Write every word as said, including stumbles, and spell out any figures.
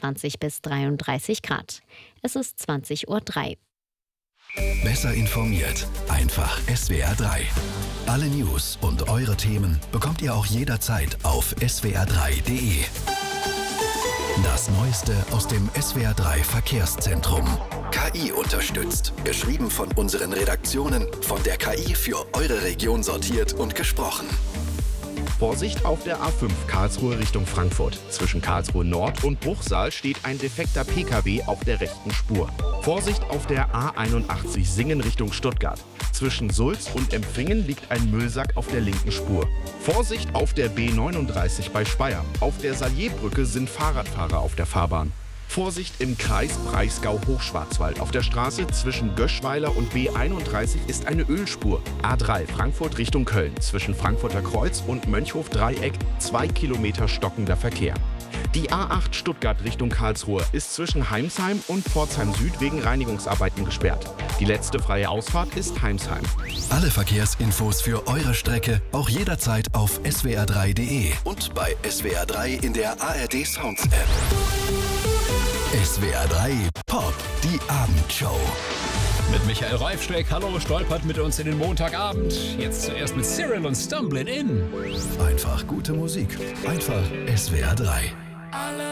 zweiundzwanzig bis dreiunddreißig Grad. Es ist zwanzig Uhr drei. Besser informiert, einfach S W R drei. Alle News und eure Themen bekommt ihr auch jederzeit auf S W R drei punkt de. Das Neueste aus dem S W R drei Verkehrszentrum. K I unterstützt. Geschrieben von unseren Redaktionen, von der K I für eure Region sortiert und gesprochen. Vorsicht auf der A fünf Karlsruhe Richtung Frankfurt. Zwischen Karlsruhe Nord und Bruchsal steht ein defekter P K W auf der rechten Spur. Vorsicht auf der A einundachtzig Singen Richtung Stuttgart. Zwischen Sulz und Empfingen liegt ein Müllsack auf der linken Spur. Vorsicht auf der B neununddreißig bei Speyer. Auf der Salierbrücke sind Fahrradfahrer auf der Fahrbahn. Vorsicht im Kreis Breisgau-Hochschwarzwald. Auf der Straße zwischen Göschweiler und B einunddreißig ist eine Ölspur. A drei Frankfurt Richtung Köln. Zwischen Frankfurter Kreuz und Mönchhof-Dreieck zwei Kilometer stockender Verkehr. Die A acht Stuttgart Richtung Karlsruhe ist zwischen Heimsheim und Pforzheim Süd wegen Reinigungsarbeiten gesperrt. Die letzte freie Ausfahrt ist Heimsheim. Alle Verkehrsinfos für eure Strecke auch jederzeit auf S W R drei punkt de und bei S W R drei in der A R D Sounds App. S W R drei Pop, die Abendshow. Mit Michael Reifsteck, hallo, stolpert mit uns in den Montagabend. Jetzt zuerst mit Cyril und Stumblin' In. Einfach gute Musik. Einfach S W R drei.